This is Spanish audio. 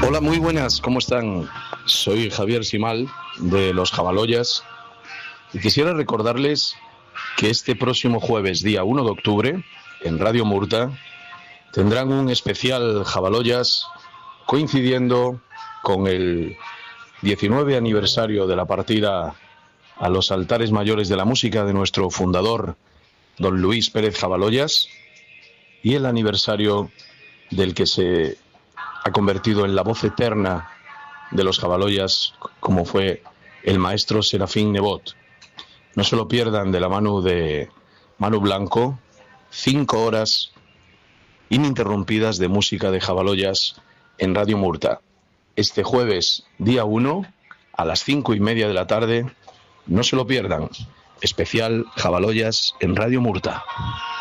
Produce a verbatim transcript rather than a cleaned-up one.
Hola, muy buenas, ¿cómo están? Soy Javier Simal, de Los Jabaloyas, y quisiera recordarles que este próximo jueves, día uno de octubre, en Radio Murta, tendrán un especial Jabaloyas coincidiendo con el diecinueve aniversario de la partida a los altares mayores de la música de nuestro fundador, don Luis Pérez Jabaloyas, y el aniversario del que se ha convertido en la voz eterna de los Jabaloyas, como fue el maestro Serafín Nebot. No se lo pierdan, de la mano de Manu Blanco, cinco horas ininterrumpidas de música de Jabaloyas en Radio Murta. Este jueves, día uno, a las cinco y media de la tarde, no se lo pierdan. Especial Jabaloyas en Radio Murta.